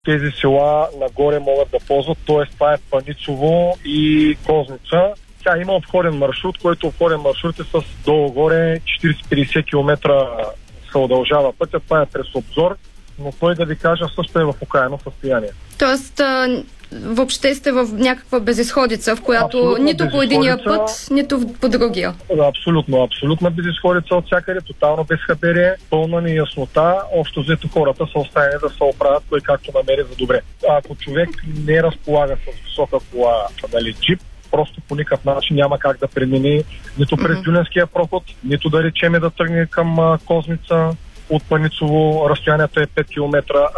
Тези села нагоре могат да ползват, т.е. това е Паницово и Козница. Тя има обходен маршрут, който обходен маршрут е с долу-горе 40-50 км се удължава пътя. Това е през Обзор, но той, да ви кажа, също е в окаяно състояние. Тоест, въобще сте в някаква безизходица, в която абсолютно нито по единия път, нито по другия. Абсолютна безизходица от всякъде, тотално безхаберие, пълна неяснота. Общо взето хората са оставени да се оправят кой както намери за добре. Ако човек не разполага с висока кола, джип, просто по никакъв начин няма как да премини нито през Дюненския проход, нито да речеме да тръгне към Козница. От Паницово разстоянието е 5 км,